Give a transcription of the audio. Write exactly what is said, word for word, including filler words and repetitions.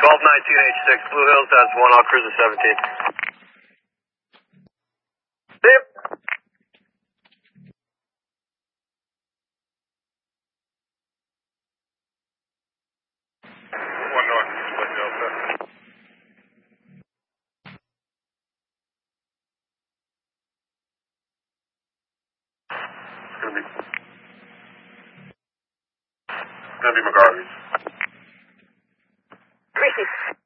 twelve nineteen H six, Blue Hills, that's one, I'll cruise at seventeen. See you. One north, split Delta. It's gonna be, it's gonna be McGarvey's. Greasy.